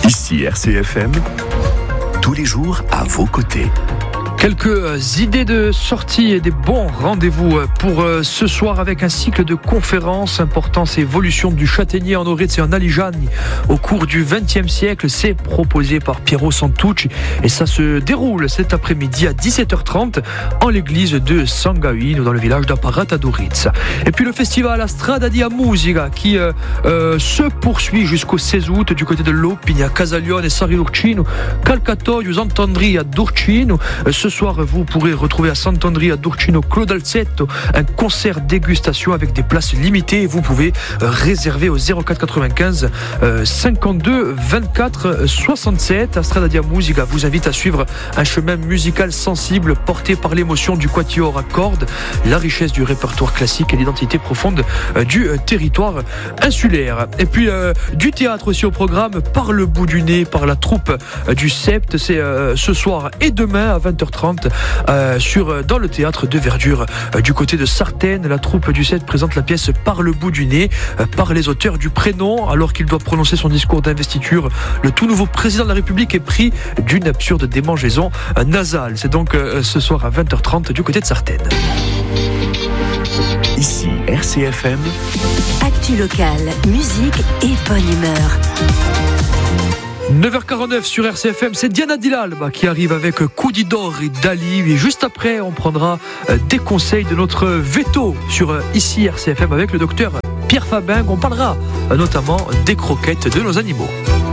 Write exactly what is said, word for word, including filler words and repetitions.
Ici R C F M, tous les jours à vos côtés. Quelques idées de sortie et des bons rendez-vous pour ce soir avec un cycle de conférences Importance et évolution du châtaignier en Aurèze et en Aligiani au cours du vingtième siècle. C'est proposé par Piero Santucci et ça se déroule cet après-midi à dix-sept heures trente en l'église de San Gavino dans le village d'Apparata d'Aurèze. Et puis le festival Strada di Musica qui euh, euh, se poursuit jusqu'au seize août du côté de Lopigna, à Casaglione, Sarri d'Urcino, Calcatoio, Sant'Andrea d'Urcino. Ce soir, vous pourrez retrouver à Sant'Andrea d'Urcino Claude Alzetto, un concert dégustation avec des places limitées. Vous pouvez réserver au zéro quatre quatre-vingt-quinze cinquante-deux vingt-quatre soixante-sept. Strada di Musica vous invite à suivre un chemin musical sensible porté par l'émotion du quatuor à cordes, la richesse du répertoire classique et l'identité profonde du territoire insulaire. Et puis euh, du théâtre aussi au programme par le bout du nez, par la troupe du Sept. C'est euh, ce soir et demain à vingt heures trente euh, sur, dans le théâtre de Verdure euh, du côté de Sartène. La troupe du Sept présente la pièce Par le bout du nez euh, par les auteurs du prénom. Alors qu'il doit prononcer son discours d'investiture, le tout nouveau président de la République est pris d'une absurde démangeaison euh, nasale. C'est donc euh, ce soir à vingt heures trente du côté de Sartène. Ici R C F M, actu locale, musique et bonne humeur. neuf heures quarante-neuf sur R C F M, c'est Diana Dilalba qui arrive avec Kudidor et Dali. Et juste après, on prendra des conseils de notre veto sur Ici R C F M avec le docteur Pierre Fabin. On parlera notamment des croquettes de nos animaux.